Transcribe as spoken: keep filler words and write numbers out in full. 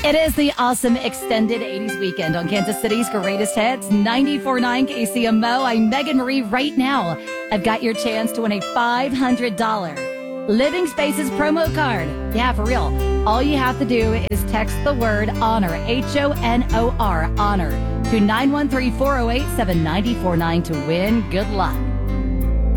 It is the awesome extended eighties weekend on Kansas City's greatest hits, ninety-four point nine K C M O. I'm Megan Marie. Right now, I've got your chance to win a five hundred dollars Living Spaces promo card. Yeah, for real. All you have to do is text the word HONOR, H O N O R, HONOR, to nine one three, four oh eight, seven nine four nine to win. Good luck.